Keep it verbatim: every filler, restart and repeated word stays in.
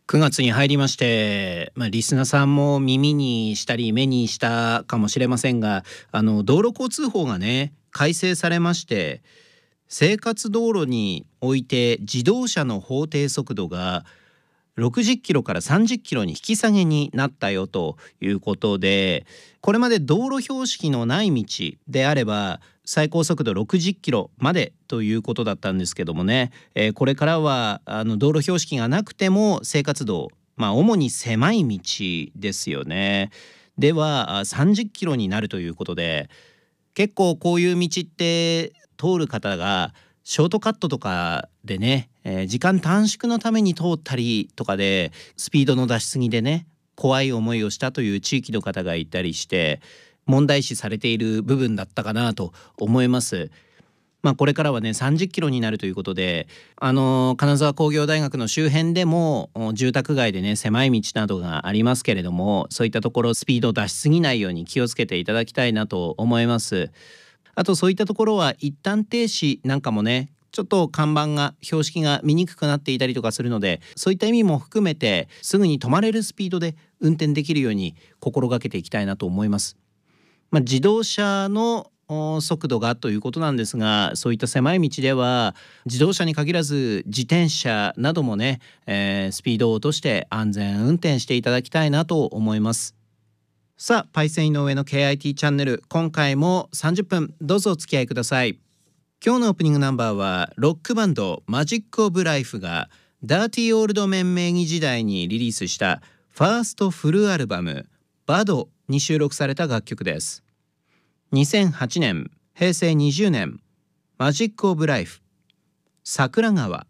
くがつに入りまして、まあ、リスナーさんも耳にしたり目にしたかもしれませんが、あの道路交通法がね改正されまして、生活道路において自動車の法定速度がろくじゅっキロからさんじゅっキロに引き下げになったよということで、これまで道路標識のない道であれば最高速度ろくじゅっキロまでということだったんですけどもね、えーこれからはあの道路標識がなくても生活道、まあ主に狭い道ですよね。ではあさんじゅっキロになるということで、結構こういう道って通る方がショートカットとかでね、えー時間短縮のために通ったりとかでスピードの出しすぎでね怖い思いをしたという地域の方がいたりして問題視されている部分だったかなと思います。まあ、これからはねさんじゅっキロになるということで、あの金沢工業大学の周辺でもお住宅街でね狭い道などがありますけれども、そういったところスピードを出しすぎないように気をつけていただきたいなと思います。あとそういったところは一旦停止なんかもねちょっと看板が標識が見にくくなっていたりとかするので、そういった意味も含めてすぐに止まれるスピードで運転できるように心がけていきたいなと思います。まあ、自動車のお速度がということなんですが、そういった狭い道では自動車に限らず自転車などもね、えースピードを落として安全運転していただきたいなと思います。さあパイセン井上の ケーアイティー チャンネル、今回もさんじゅっぷんどうぞお付き合いください。今日のオープニングナンバーはロックバンドマジック・オブ・ライフがダーティー・オールド・メン名義時代にリリースしたファーストフルアルバムバドに収録された楽曲です。にせんはちねん、へいせいにじゅうねん、マジック・オブ・ライフ、桜川。